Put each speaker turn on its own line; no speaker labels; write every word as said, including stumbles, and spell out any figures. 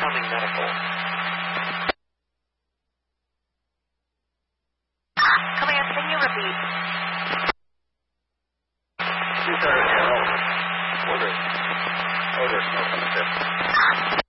Incoming medical.
Command, can you repeat?
two thirty, hello. Order. Order smoke on the fifth.